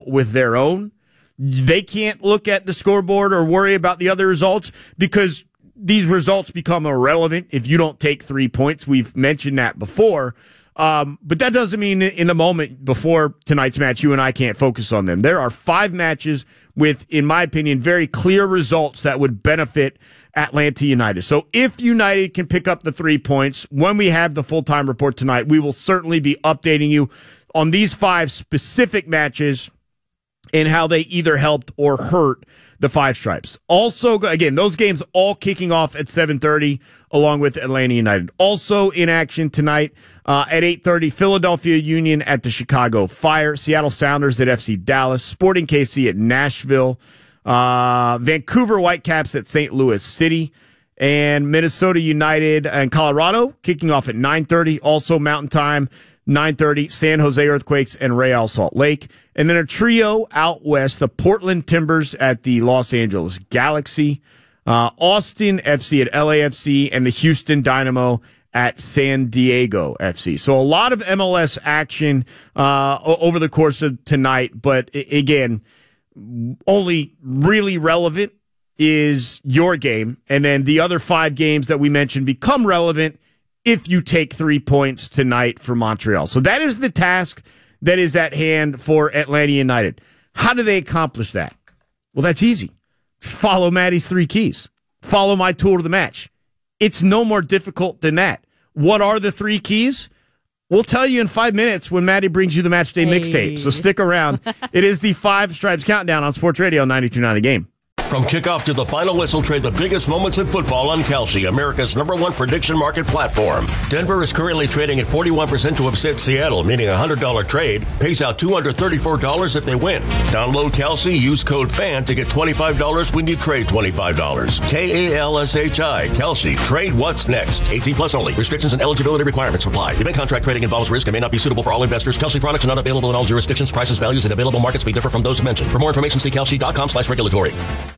with their own. They can't look at the scoreboard or worry about the other results because these results become irrelevant if you don't take 3 points. We've mentioned that before. But that doesn't mean in the moment before tonight's match, you and I can't focus on them. There are 5 matches with, in my opinion, very clear results that would benefit Atlanta United. So if United can pick up the 3 points, when we have the full-time report tonight, we will certainly be updating you on these 5 specific matches and how they either helped or hurt the Five Stripes. Also, again, those games all kicking off at 7:30 along with Atlanta United. Also in action tonight at 8:30, Philadelphia Union at the Chicago Fire, Seattle Sounders at FC Dallas, Sporting KC at Nashville, Vancouver Whitecaps at St. Louis City, and Minnesota United and Colorado kicking off at 9:30. Also Mountain Time, 9:30, San Jose Earthquakes and Real Salt Lake. And then a trio out west, the Portland Timbers at the Los Angeles Galaxy, Austin FC at LAFC, and the Houston Dynamo at San Diego FC. So a lot of MLS action over the course of tonight, but again, only really relevant is your game. And then the other 5 games that we mentioned become relevant if you take 3 points tonight for Montreal. So that is the task that is at hand for Atlanta United. How do they accomplish that? Well, that's easy. Follow Maddie's 3 keys. Follow my tool to the match. It's no more difficult than that. What are the 3 keys? We'll tell you in 5 minutes when Maddie brings you the Match Day mixtape. So stick around. It is the Five Stripes Countdown on Sports Radio 92.9 The Game. From kickoff to the final whistle, trade the biggest moments in football on Kalshi, America's #1 prediction market platform. Denver is currently trading at 41% to upset Seattle, meaning a $100 trade pays out $234 if they win. Download Kalshi, use code FAN to get $25 when you trade $25. Kalshi, Kalshi. Trade what's next. 18 plus only. Restrictions and eligibility requirements apply. Event contract trading involves risk and may not be suitable for all investors. Kalshi products are not available in all jurisdictions. Prices, values, and available markets may differ from those mentioned. For more information, see kalshi.com/regulatory.